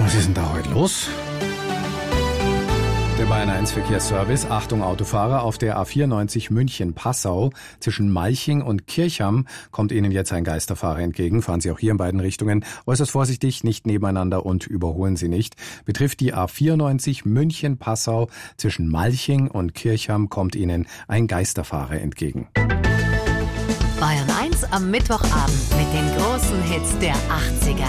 Was ist denn da heute los? Der Bayern 1 Verkehrsservice. Achtung Autofahrer, auf der A94 München-Passau zwischen Malching und Kirchham kommt Ihnen jetzt ein Geisterfahrer entgegen. Fahren Sie auch hier in beiden Richtungen äußerst vorsichtig, nicht nebeneinander und überholen Sie nicht. Betrifft die A94 München-Passau zwischen Malching und Kirchham kommt Ihnen ein Geisterfahrer entgegen. Bayern 1 am Mittwochabend mit den großen Hits der 80er.